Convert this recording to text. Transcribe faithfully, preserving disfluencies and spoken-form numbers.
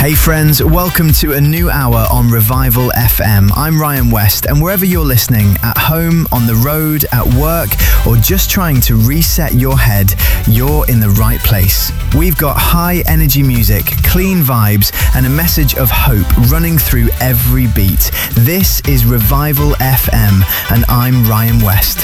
Hey friends, welcome to a new hour on Revival F M. I'm Ryan West, and wherever you're listening, at home, on the road, at work, or just trying to reset your head, you're in the right place. We've got high energy music, clean vibes, and a message of hope running through every beat. This is Revival F M, and I'm Ryan West.